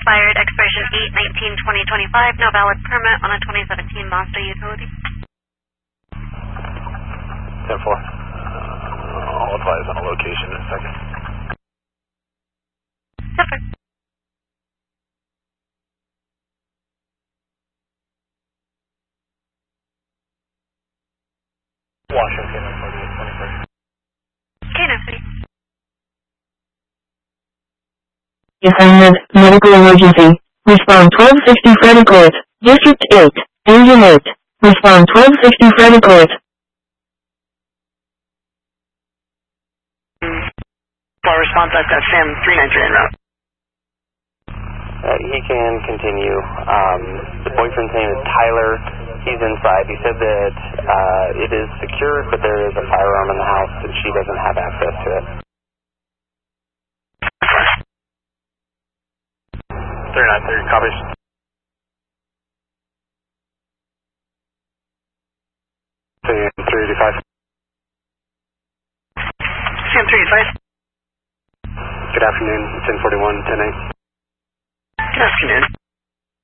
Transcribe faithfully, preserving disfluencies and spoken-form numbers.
expired, expiration eight nineteen twenty twenty-five, no valid permit on a twenty seventeen Mazda utility. ten four. Uh, I'll advise on a location in a second. Yes, sir. Washington, forty-eight twenty-first. Kano City. Assignment, medical emergency. Respond twelve sixty Freddy Court, District eight, Engine eight. Respond twelve sixty Freddy Court. For response, I've got Sam three nine three en route. Uh, he can continue. Um, the boyfriend's name is Tyler. He's inside. He said that uh, it is secured, but there is a firearm in the house and she doesn't have access to it. three nine three, copies. three eighty-five. Sam three eighty-five. Good afternoon, ten forty-one, ten eight. Good afternoon.